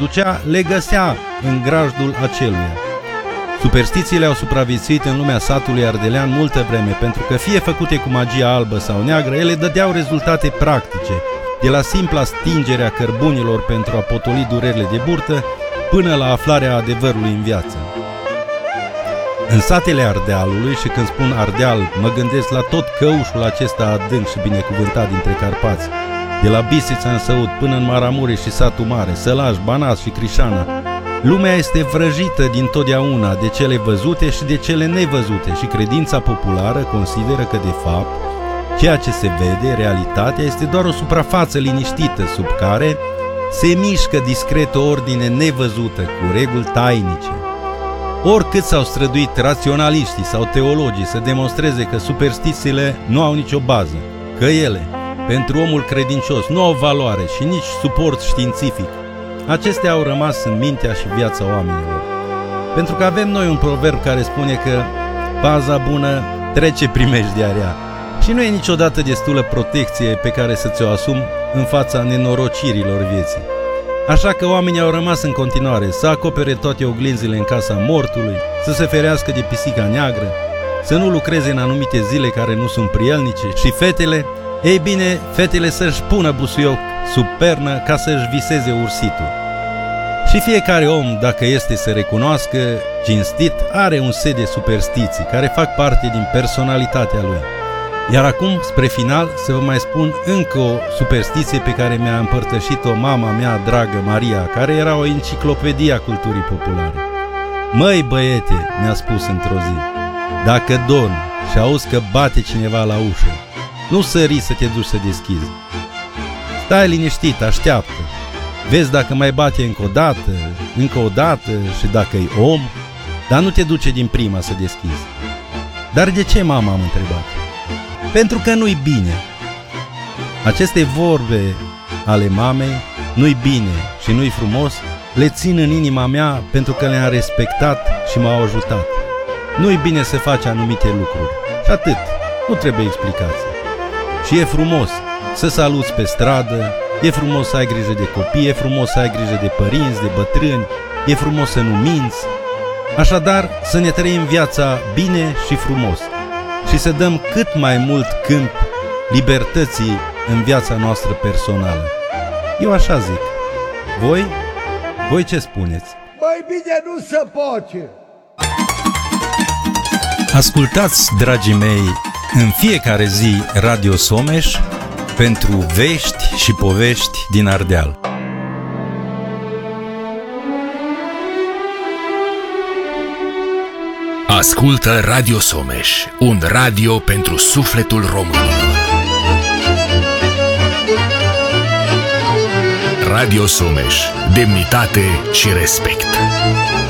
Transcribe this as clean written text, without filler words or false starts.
ducea, le găsea în grajdul aceluia. Superstițiile au supraviețuit în lumea satului ardelean multă vreme, pentru că fie făcute cu magia albă sau neagră, ele dădeau rezultate practice, de la simpla stingere a cărbunilor pentru a potoli durerile de burtă, până la aflarea adevărului în viață. În satele Ardealului, și când spun Ardeal, mă gândesc la tot căușul acesta adânc și binecuvântat dintre Carpați, de la Bistrița în Săud până în Maramureș și Satul Mare, Sălaj, Banat și Crișana. Lumea este vrăjită dintotdeauna de cele văzute și de cele nevăzute și credința populară consideră că, de fapt, ceea ce se vede, realitatea, este doar o suprafață liniștită sub care se mișcă discret o ordine nevăzută cu reguli tainice. Oricât s-au străduit raționaliștii sau teologii să demonstreze că superstițiile nu au nicio bază, că ele, pentru omul credincios, nu au valoare și nici suport științific, acestea au rămas în mintea și viața oamenilor. Pentru că avem noi un proverb care spune că baza bună trece primejdia rea și nu e niciodată destulă protecție pe care să ți-o asumi în fața nenorocirilor vieții. Așa că oamenii au rămas în continuare să acopere toate oglinzile în casa mortului, să se ferească de pisica neagră, să nu lucreze în anumite zile care nu sunt prielnice și fetele, ei bine, fetele să-și pună busuioc sub pernă ca să-și viseze ursitul. Și fiecare om, dacă este să recunoască cinstit, are un set de superstiții care fac parte din personalitatea lui. Iar acum, spre final, să vă mai spun încă o superstiție pe care mi-a împărtășit-o mama mea dragă, Maria, care era o enciclopedie a culturii populare. Măi băiete, mi-a spus într-o zi, dacă dormi și auzi că bate cineva la ușă, nu sări să te duci să deschizi. Stai liniștit, așteaptă. Vezi dacă mai bate încă o dată și dacă e om, dar nu te duce din prima să deschizi. Dar de ce, mama, am întrebat? Pentru că nu-i bine. Aceste vorbe ale mamei, nu-i bine și nu-i frumos, le țin în inima mea pentru că le-am respectat și m-au ajutat. Nu-i bine să faci anumite lucruri. Și atât. Nu trebuie explicații. Și e frumos să saluți pe stradă, e frumos să ai grijă de copii, e frumos să ai grijă de părinți, de bătrâni, e frumos să nu minți. Așadar, să ne trăim viața bine și frumos și să dăm cât mai mult câmp libertății în viața noastră personală. Eu așa zic. Voi ce spuneți? Mai bine nu se poate! Ascultați, dragii mei, în fiecare zi Radio Someș pentru vești și povești din Ardeal. Ascultă Radio Someș, un radio pentru sufletul românilor. Radio Someș, demnitate și respect.